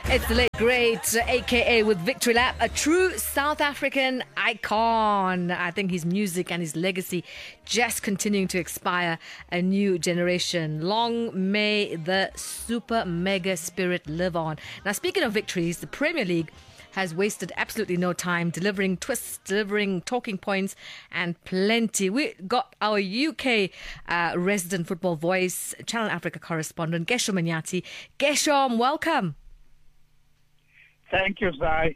It's the late great AKA with Victory Lap, a true South African icon. I think his music and his legacy just continuing to inspire a new generation. Long may the super mega spirit live on. Now, speaking of victories, the Premier League has wasted absolutely no time delivering twists, delivering talking points, and plenty. We got our UK resident football voice, Channel Africa correspondent, Gesho Manyati. Gesho, welcome. Thank you, Zai.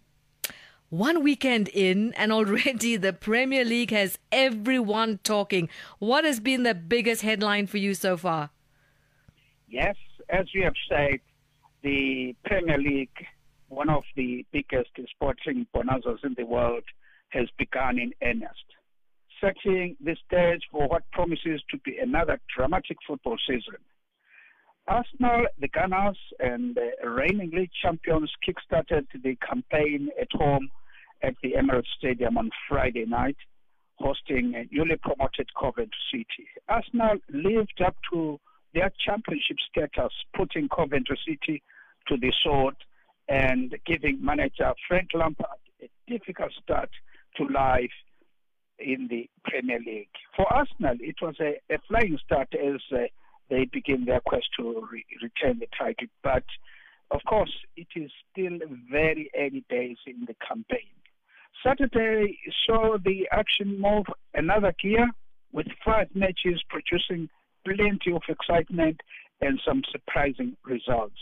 One weekend in, and already the Premier League has everyone talking. What has been the biggest headline for you so far? Yes, as you have said, the Premier League, one of the biggest sporting bonanzas in the world, has begun in earnest, setting the stage for what promises to be another dramatic football season. Arsenal, the Gunners, and the reigning league champions kick-started the campaign at home at the Emirates Stadium on Friday night, hosting a newly promoted Coventry City. Arsenal lived up to their championship status, putting Coventry City to the sword and giving manager Frank Lampard a difficult start to life in the Premier League. For Arsenal, it was a flying start as they begin their quest to retain the title. But, of course, it is still very early days in the campaign. Saturday saw the action move another gear, with 5 matches producing plenty of excitement and some surprising results.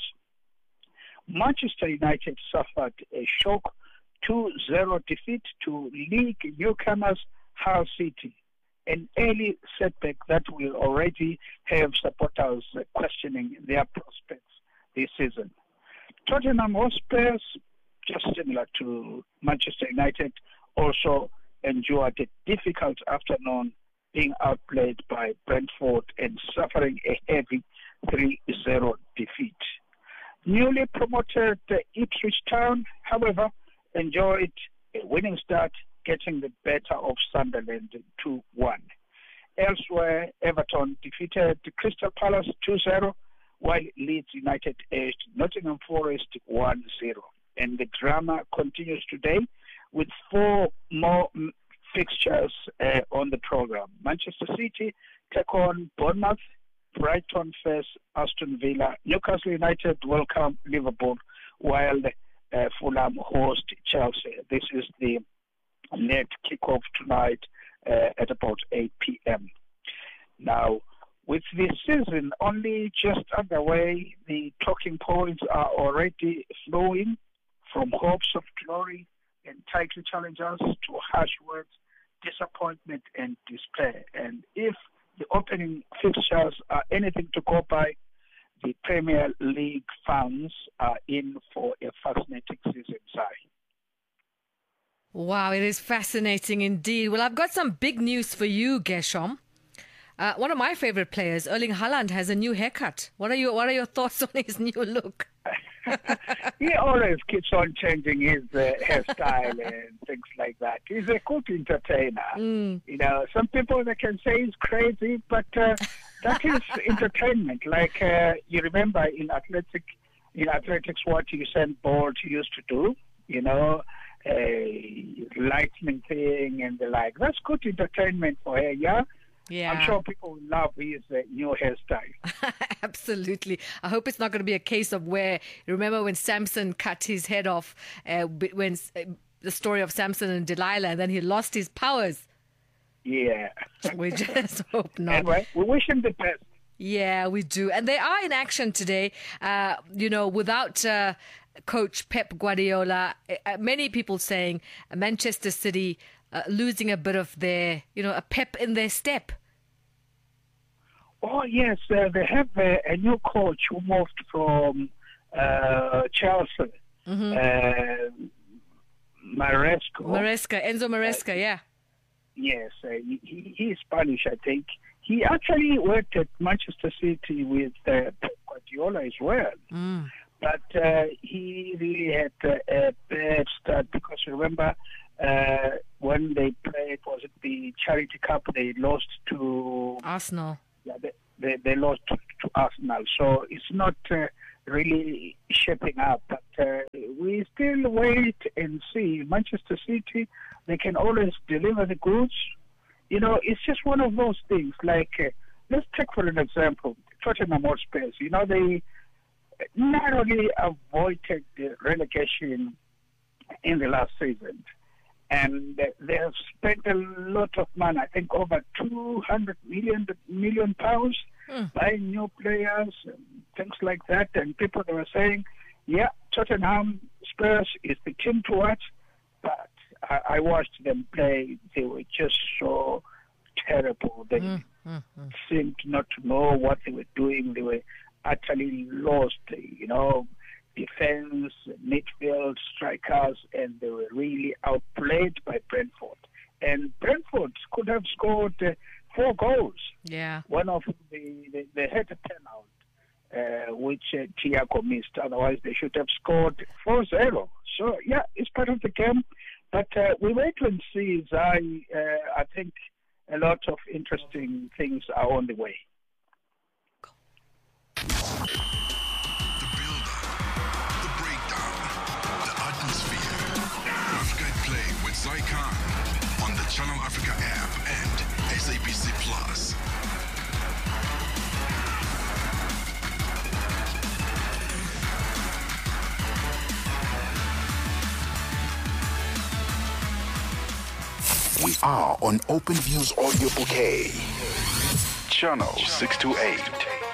Manchester United suffered a shock 2-0 defeat to league newcomers Hull City, an early setback that will already have supporters questioning their prospects this season. Tottenham Hotspur, just similar to Manchester United, also endured a difficult afternoon, being outplayed by Brentford and suffering a heavy 3-0 defeat. Newly promoted Ipswich Town, however, enjoyed a winning start, getting the better of Sunderland 2-1. Elsewhere, Everton defeated Crystal Palace 2-0, while Leeds United edged Nottingham Forest 1-0. And the drama continues today with 4 more fixtures on the program. Manchester City take on Bournemouth, Brighton face Aston Villa, Newcastle United welcome Liverpool, while Fulham host Chelsea. This is the net kickoff tonight at about 8 p.m. Now, with the season only just underway, the talking points are already flowing from hopes of glory and title challengers to harsh words, disappointment and despair. And if the opening fixtures are anything to go by, the Premier League fans are in for a fascinating season, Sai. Wow, it is fascinating indeed. Well, I've got some big news for you, Gershom. One of my favorite players, Erling Haaland, has a new haircut. What are your thoughts on his new look? He always keeps on changing his hairstyle and things like that. He's a good entertainer. You know, some people they can say he's crazy, but that is entertainment. Like you remember in athletics, what Usain Bolt used to do. You know, a lightning thing and the like. That's good entertainment for her. Yeah. Yeah. I'm sure people will love his new hairstyle. Absolutely. I hope it's not going to be a case of where, remember when Samson cut his head off, when the story of Samson and Delilah, and then he lost his powers. Yeah. We just hope not. Anyway, we wish him the best. Yeah, we do. And they are in action today, without coach Pep Guardiola. Many people saying Manchester City losing a bit of their, a pep in their step. Oh, yes. They have a new coach who moved from Chelsea. Mm-hmm. Enzo Maresca, yeah. Yes, he's Spanish, I think. He actually worked at Manchester City with Pep Guardiola as well. But he really had a bad start because remember when they played, was it the Charity Cup, they lost to Arsenal. Yeah, they lost to Arsenal. So it's not really shaping up. But we still wait and see. Manchester City, they can always deliver the goods. You know, it's just one of those things. Like, let's take for an example, Tottenham Hotspur. You know, they narrowly avoided the relegation in the last season. And they have spent a lot of money, I think over 200 million pounds, buying new players and things like that. And people were saying, yeah, Tottenham Spurs is the team to watch. But I watched them play. They were just so terrible. They seemed not to know what they were doing. They were utterly lost, you know, defense, midfield, strikers, and they were really outplayed by Brentford. And Brentford could have scored 4 goals. Yeah. One of them, they had a penalty, which Thiago missed. Otherwise, they should have scored 4-0. So, yeah, it's part of the game. But we wait and see. I think a lot of interesting things are on the way. The build-up, the breakdown, the atmosphere. Africa at Play with Zycon on the Channel Africa app and SABC Plus. We are on OpenView's audio bouquet. Channel 628.